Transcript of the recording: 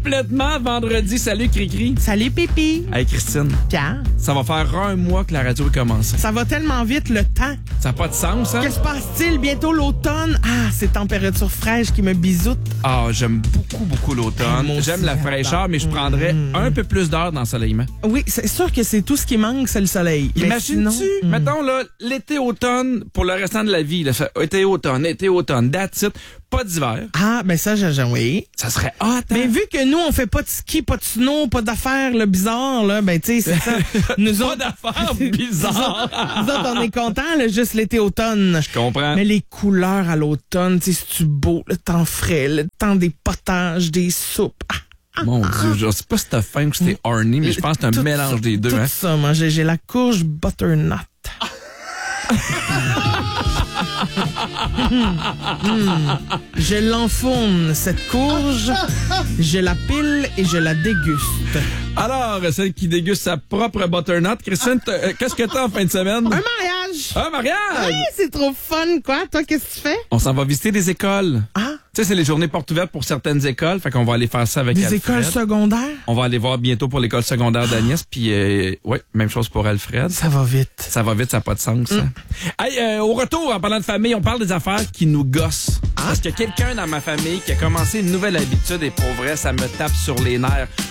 complètement vendredi. Salut, Cricri. Salut, Pipi. Hey, Christine. Pierre. Ça va faire un mois que la radio a commencé. Ça va tellement vite, le temps. Ça n'a pas de sens, hein? Que se passe-t-il? Bientôt l'automne. Ah, ces températures fraîches qui me bisoutent. Ah, j'aime beaucoup l'automne. Moi aussi, J'aime la fraîcheur, mais je prendrais un peu plus d'heures d'ensoleillement. Oui, c'est sûr que c'est tout ce qui manque, c'est le soleil. Mais Imagines-tu, sinon, mettons, là, l'été-automne pour le restant de la vie. Là, été-automne, that's it. Pas d'hiver. Ah, ben ça, oui. Ça serait hot, hein? Mais vu que nous, on fait pas de ski, pas de snow, pas d'affaires là, bizarres, là, ben tu sais, c'est ça. Nous Pas autres, d'affaires bizarres. nous autres, on est contents, là, juste l'été-automne. Je comprends. Mais les couleurs à l'automne, tu sais, c'est-tu beau, le temps frais, le temps des potages, des soupes. Ah, Mon Dieu, je sais pas si t'as faim ou si t'es horny, mais je pense que c'est un tout mélange ça, des deux, tout hein? ça, moi, j'ai la courge butternut. Je l'enfourne, cette courge, je la pile et je la déguste. Alors, celle qui déguste sa propre butternut, Christine, qu'est-ce que t'as en fin de semaine? Un mariage! Un mariage! Hey, c'est trop fun, quoi. Toi, qu'est-ce que tu fais? On s'en va visiter des écoles. Ah, Tu sais, c'est les journées portes ouvertes pour certaines écoles, fait qu'on va aller faire ça avec des Alfred. écoles secondaires? On va aller voir bientôt pour l'école secondaire d'Agnès, puis ouais, même chose pour Alfred. Ça va vite. Ça va vite, ça n'a pas de sens. Hein. Hey, au retour, en parlant de famille, on parle des affaires qui nous gossent. Parce qu'il y a quelqu'un dans ma famille qui a commencé une nouvelle habitude et pour vrai, ça me tape sur les nerfs.